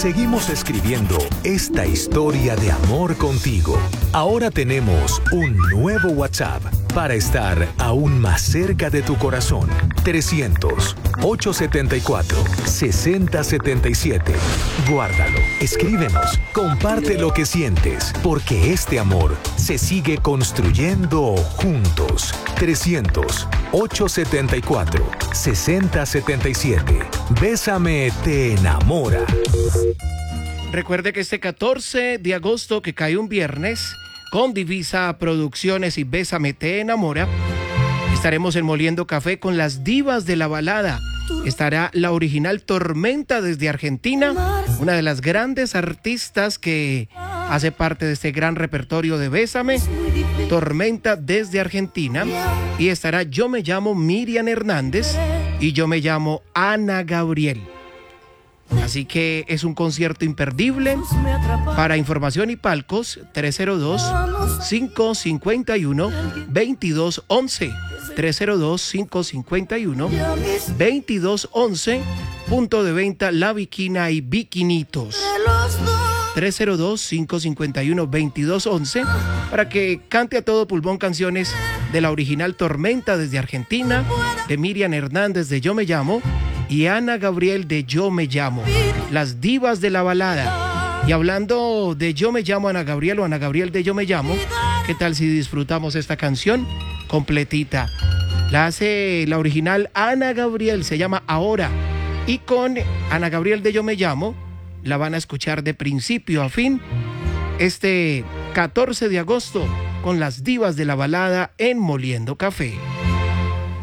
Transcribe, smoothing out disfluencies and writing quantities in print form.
seguimos escribiendo esta historia de amor contigo. Ahora tenemos un nuevo WhatsApp para estar aún más cerca de tu corazón. 300-874-6077. Guárdalo, escríbenos, comparte lo que sientes, porque este amor se sigue construyendo juntos. 300-874-6077. Bésame te enamora. Recuerde que este 14 de agosto, que cae un viernes, con Divisa Producciones y Bésame te enamora, estaremos en Moliendo Café con las divas de la balada. Estará la original Tormenta desde Argentina, una de las grandes artistas que hace parte de este gran repertorio de Bésame. Tormenta desde Argentina. Y estará Yo me llamo Miriam Hernández y yo me llamo Ana Gabriel. Así que es un concierto imperdible. Para información y palcos, 302-551-2211. 302-551-2211. Punto de venta La Viquina y Viquinitos. 302-551-2211 para que cante a todo pulmón canciones de la original Tormenta desde Argentina, de Miriam Hernández de Yo me llamo y Ana Gabriel de Yo me llamo, las divas de la balada. Y hablando de Yo me llamo Ana Gabriel o Ana Gabriel de Yo me llamo, ¿qué tal si disfrutamos esta canción completita? La hace la original Ana Gabriel, se llama Ahora, y con Ana Gabriel de Yo me llamo la van a escuchar de principio a fin este 14 de agosto con las divas de la balada en Moliendo Café.